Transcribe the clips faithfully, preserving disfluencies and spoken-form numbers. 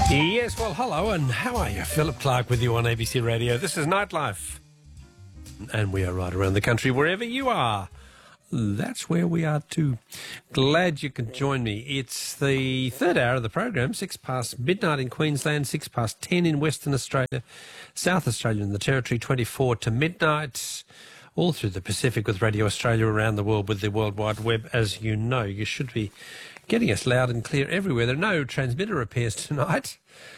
Yes, well, hello, and how are you? Philip Clark with you on A B C Radio. This is Nightlife, and we are right around the country, wherever you are. That's where we are too. Glad you can join me. It's the third hour of the program, six past midnight in Queensland, six past ten in Western Australia, South Australia and the Territory, twenty-four to midnight, all through the Pacific with Radio Australia, around the world with the World Wide Web. As you know, you should be getting us loud and clear everywhere. There are no transmitter repairs tonight,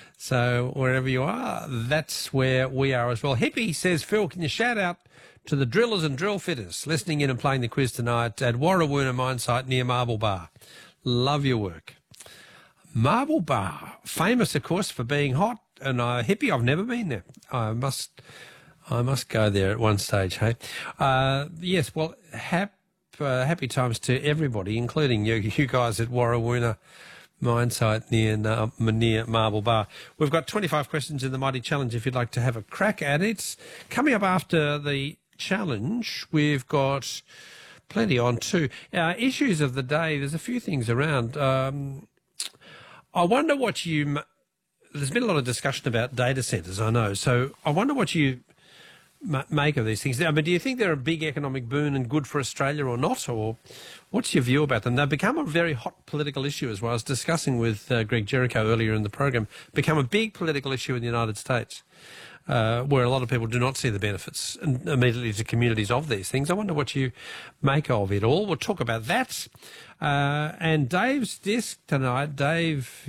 so wherever you are, that's where we are as well. Hippie says, Phil, can you shout out to the drillers and drill fitters listening in and playing the quiz tonight at Warrawoona mine site near Marble Bar? Love your work. Marble Bar, famous, of course, for being hot, and uh, Hippie, I've never been there. I must, I must go there at one stage, hey? Uh, yes, well, hap, uh, happy times to everybody, including you, you guys at Warrawoona mine site near, uh, near Marble Bar. We've got twenty-five questions in the Mighty Challenge if you'd like to have a crack at it. Coming up after the challenge, we've got plenty on too. Uh, issues of the day, there's a few things around. Um, I wonder what you... There's been a lot of discussion about data centres, I know. So I wonder what you m- make of these things. I mean, do you think they're a big economic boon and good for Australia or not? Or what's your view about them? They've become a very hot political issue, as well. I was discussing with uh, Greg Jericho earlier in the program, become a big political issue in the United States, uh, where a lot of people do not see the benefits immediately to communities of these things. I wonder what you make of it all. We'll talk about that. Uh, and Dave's disc tonight, Dave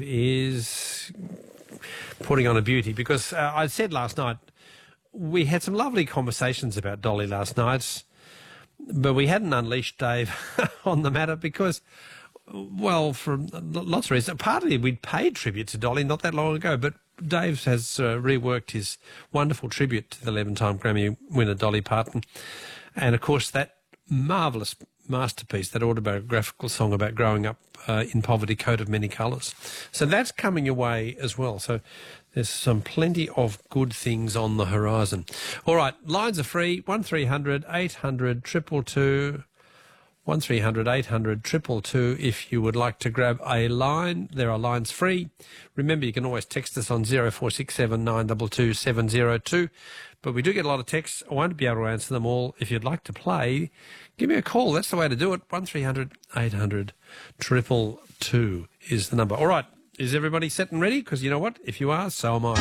is putting on a beauty, because uh, I said last night, we had some lovely conversations about Dolly last night, but we hadn't unleashed Dave on the matter because, well, for lots of reasons. Partly we'd paid tribute to Dolly not that long ago, but Dave has uh, reworked his wonderful tribute to the eleven-time Grammy winner Dolly Parton. And, of course, that marvellous masterpiece, that autobiographical song about growing up uh, in poverty, coat of many colours. So that's coming your way as well. So there's some plenty of good things on the horizon. All right, lines are free, one three hundred eight hundred two two two, one three hundred eight hundred two two two if you would like to grab a line. There are lines free. Remember, you can always text us on zero four six seven nine two two seven zero two. But we do get a lot of texts. I won't be able to answer them all. If you'd like to play, give me a call. That's the way to do it. one three hundred eight hundred two two two is the number. All right. Is everybody set and ready? Because you know what? If you are, so am I.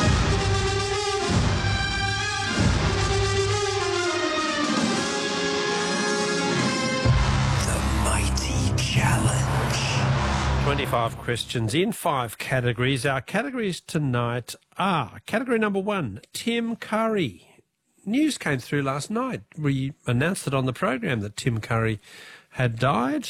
The Mighty Challenge. twenty-five questions in five categories. Our categories tonight are category number one, Tim Curry. News came through last night. We announced it on the program that Tim Curry had died.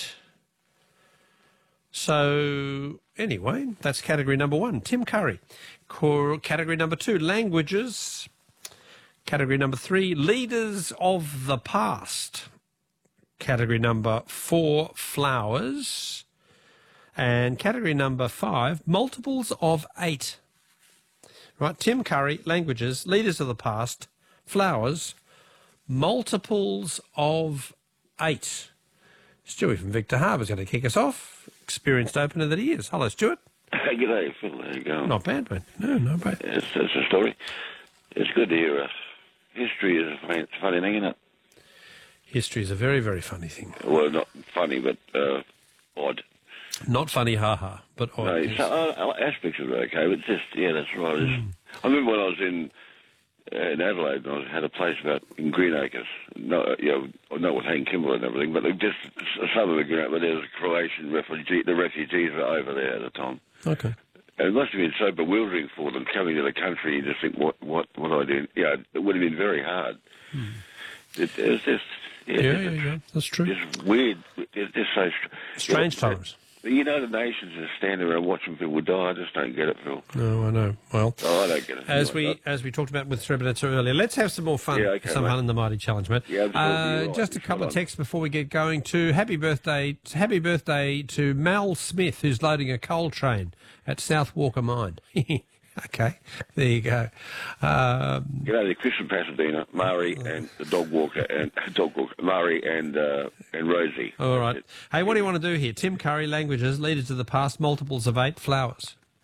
So, anyway, that's category number one, Tim Curry. Core, category number two, languages. Category number three, leaders of the past. Category number four, flowers. And category number five, multiples of eight. Right, Tim Curry, languages, leaders of the past, flowers, multiples of eight. Stewie from Victor Harbour is going to kick us off. Experienced opener that he is. Hello, Stuart. Hey, g'day, Phil. How you going? Not bad, mate. No, not bad. Yes, that's a story. It's good to hear. Uh, history is a funny, funny thing, isn't it? History is a very, very funny thing. Well, not funny, but uh, odd. Not funny, ha-ha, but odd. No, yes. so, uh, aspects of it are okay, but just, yeah, that's right. Mm. I remember when I was in uh, in Adelaide, and I had a place about in Greenacres. No, you know, I know with Hank Kimball and everything, but just a suburb of Greenacres, but there was a Croatian refugee. The refugees were over there at the time. Okay. And it must have been so bewildering for them coming to the country. You just think, what, what, what do I do? Yeah, it would have been very hard. Mm. It, it was just, yeah, yeah, just, yeah, yeah, that's true. Just weird. It's just so strange you know, times. You know, the nations are standing around watching people die. I just don't get it, Phil. No, I know. Well, oh, I don't get it. As we as we talked about with Srebrenica earlier, let's have some more fun. Yeah, okay, somehow mate. in the Mighty Challenge, mate. Yeah, uh, right. Just a couple of texts before we get going. To happy birthday, happy birthday to Mal Smith, who's loading a coal train at South Walker Mine. Okay, there you go. Um, you know, the Chris from Pasadena, Murray and the dog walker, and dog walker, Murray and uh, and Rosie. All right. Hey, what do you want to do here? Tim Curry, languages, leaders of the past, multiples of eight, flowers. Well,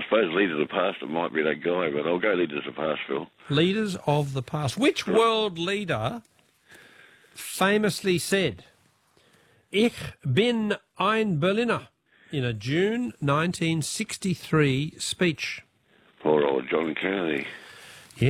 suppose leaders of the past, it might be that guy, but I'll go leaders of the past, Phil. Leaders of the past. Which world leader famously said, "Ich bin ein Berliner," in a June nineteen sixty-three speech? Poor old John Kennedy.